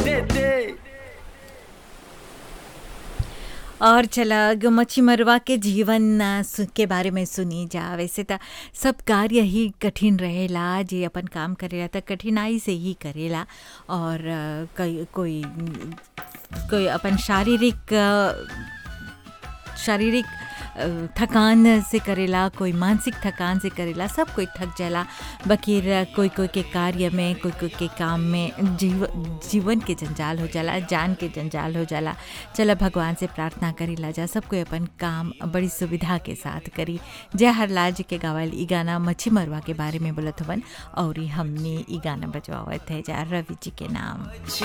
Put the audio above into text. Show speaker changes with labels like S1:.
S1: दे दे।
S2: और चला मच्छी मरवा के जीवन के बारे में सुनी जा। वैसे तो सब कार्य ही कठिन रहेला, जे अपन काम करेला तो कठिनाई से ही करेला। और कोई अपन शारीरिक थकान से करेला, कोई मानसिक थकान से करेला, सब कोई थक जाला। बकीर कोई के कार्य में, कोई के काम में जीवन के जंजाल हो जाला, जान के जंजाल हो जाला। चला भगवान से प्रार्थना करेला जा सब कोई अपन काम बड़ी सुविधा के साथ करी। जय हरलाल जी के गावल ई गाना मच्छी मरवा के बारे में बोलत हवन और हमने ई गाना बजवावत है जा रवि जी के नाम।